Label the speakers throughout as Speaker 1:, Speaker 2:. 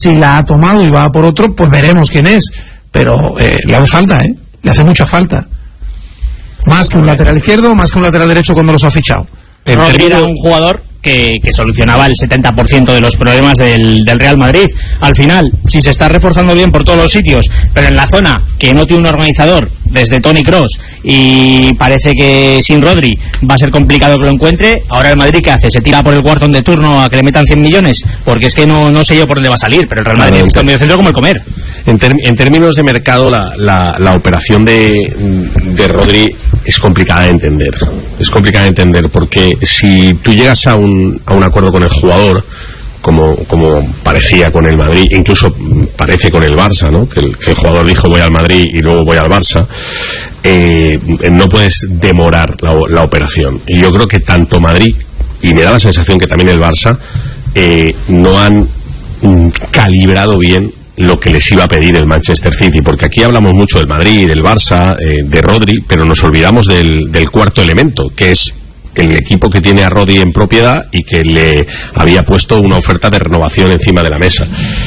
Speaker 1: Si la ha tomado y va por otro, pues veremos quién es. Pero le hace falta, le hace mucha falta. Más que un lateral izquierdo, más que un lateral derecho cuando los ha fichado.
Speaker 2: Rodri era un jugador que solucionaba el 70% de los problemas del Real Madrid. Al final, si se está reforzando bien por todos los sitios, pero en la zona que no tiene un organizador, desde Toni Kroos, y parece que sin Rodri va a ser complicado que lo encuentre, ahora el Madrid, ¿qué hace? ¿Se tira por el Wharton de turno a que le metan 100 millones? Porque es que no sé yo por dónde va a salir, pero el Real Madrid está en medio centro como el comer.
Speaker 3: En términos de mercado, la operación de Rodri es complicada de entender. Es complicada de entender porque si tú llegas a un acuerdo con el jugador, como parecía con el Madrid, incluso parece con el Barça, ¿no? Que el jugador dijo voy al Madrid y luego voy al Barça, no puedes demorar la operación. Y yo creo que tanto Madrid, y me da la sensación que también el Barça, no han calibrado bien lo que les iba a pedir el Manchester City, porque aquí hablamos mucho del Madrid, del Barça, de Rodri, pero nos olvidamos del cuarto elemento, que es el equipo que tiene a Rodri en propiedad y que le había puesto una oferta de renovación encima de la mesa.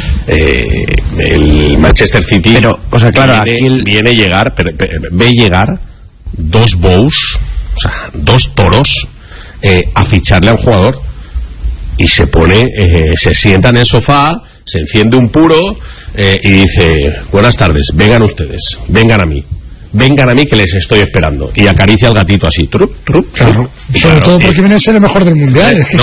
Speaker 3: El Manchester City,
Speaker 4: pero, o sea, claro,
Speaker 3: ve llegar dos bows, o sea, dos toros, a ficharle a un jugador, y se sienta en el sofá, se enciende un puro y dice buenas tardes, vengan ustedes, vengan a mí que les estoy esperando, y acaricia al gatito así,
Speaker 1: claro. Sobre todo porque viene a ser el mejor del mundial. Es que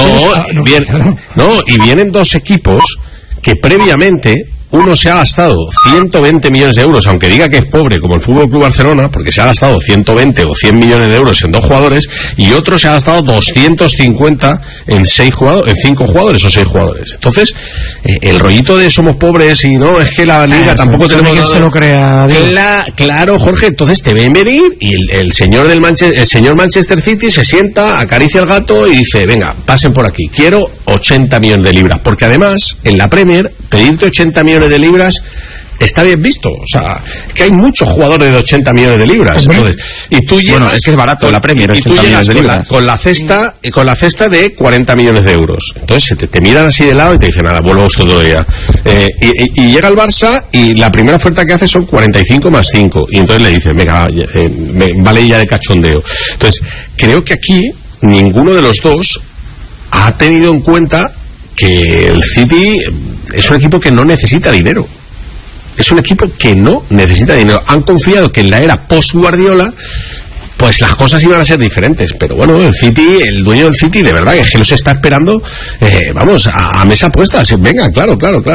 Speaker 3: y vienen dos equipos que previamente uno se ha gastado 120 millones de euros, aunque diga que es pobre como el Fútbol Club Barcelona, porque se ha gastado 120 o 100 millones de euros en dos jugadores, y otro se ha gastado 250 en 5 jugadores o 6 jugadores. Entonces, el rollito de somos pobres y no, es que la liga tampoco tenemos
Speaker 1: que se lo crea.
Speaker 3: Claro, Jorge, entonces te ven venir y el señor Manchester City se sienta, acaricia al gato y dice, venga, pasen por aquí, quiero 80 millones de libras, porque además en la Premier pedirte 80 millones de libras está bien visto, o sea, que hay muchos jugadores de 80 millones de libras. Entonces, y tú llegas,
Speaker 4: bueno, es que es barato la Premier, 80 millones de libras.
Speaker 3: Con la cesta de 40 millones de euros. Entonces te miran así de lado y te dicen, nada, vuelvo a usted otro día. Y llega el Barça y la primera oferta que hace son 45 más 5. Y entonces le dicen, venga, vale ya de cachondeo. Entonces, creo que aquí ninguno de los dos ha tenido en cuenta que el City es un equipo que no necesita dinero. Es un equipo que no necesita dinero. Han confiado que en la era post-Guardiola pues las cosas iban a ser diferentes, pero bueno, el dueño del City, de verdad, que los está esperando, vamos, a mesa puesta. Venga, claro.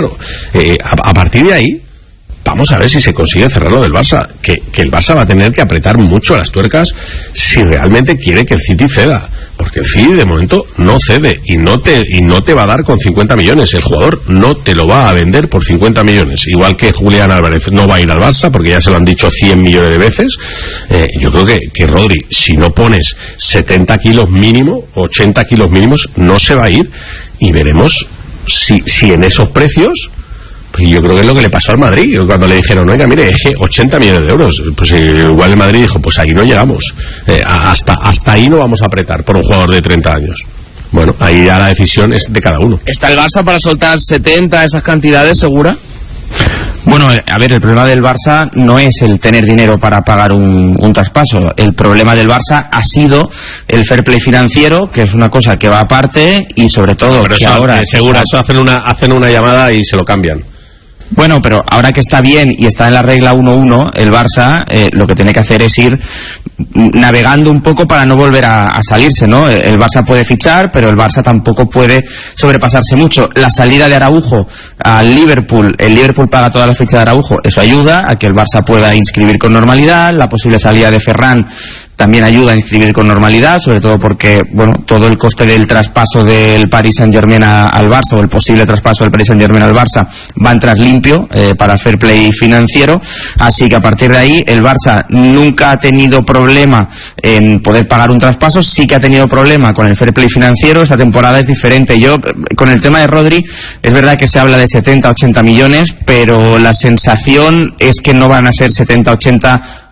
Speaker 3: A partir de ahí, vamos a ver si se consigue cerrar lo del Barça, que el Barça va a tener que apretar mucho las tuercas si realmente quiere que el City ceda, porque el City de momento no cede y no te va a dar con 50 millones. El jugador no te lo va a vender por 50 millones, igual que Julián Álvarez no va a ir al Barça porque ya se lo han dicho 100 millones de veces. Yo creo que Rodri, si no pones 70 kilos mínimo, 80 kilos mínimos, no se va a ir, y veremos si en esos precios. Y yo creo que es lo que le pasó al Madrid cuando le dijeron, oiga, mire, 80 millones de euros. Pues igual el Madrid dijo, pues ahí no llegamos, hasta ahí no vamos a apretar por un jugador de 30 años. Bueno, ahí ya la decisión es de cada uno.
Speaker 4: ¿Está el Barça para soltar 70, esas cantidades, segura? Bueno, a ver, el problema del Barça no es el tener dinero para pagar un traspaso. El problema del Barça ha sido el fair play financiero, que es una cosa que va aparte, y sobre todo
Speaker 3: pero
Speaker 4: que
Speaker 3: eso,
Speaker 4: ahora...
Speaker 3: seguro, eso hacen una llamada y se lo cambian.
Speaker 4: Bueno, pero ahora que está bien y está en la regla 1-1, el Barça lo que tiene que hacer es ir navegando un poco para no volver a salirse, ¿no? El Barça puede fichar, pero el Barça tampoco puede sobrepasarse mucho. La salida de Araujo al Liverpool, el Liverpool paga toda la ficha de Araujo, eso ayuda a que el Barça pueda inscribir con normalidad. La posible salida de Ferran también ayuda a inscribir con normalidad, sobre todo porque, bueno, todo el coste del traspaso del Paris Saint-Germain al Barça, o el posible traspaso del Paris Saint-Germain al Barça, va a entrar limpio para el fair play financiero. Así que a partir de ahí el Barça nunca ha tenido problema en poder pagar un traspaso, sí que ha tenido problema con el fair play financiero. Esta temporada es diferente. Yo, con el tema de Rodri, es verdad que se habla de 70, 80 millones, pero la sensación es que no van a ser 70, 80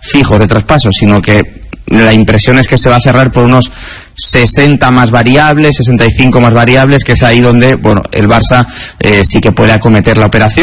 Speaker 4: fijos de traspaso, sino que la impresión es que se va a cerrar por unos 60 más variables, 65 más variables, que es ahí donde, bueno, el Barça sí que puede acometer la operación.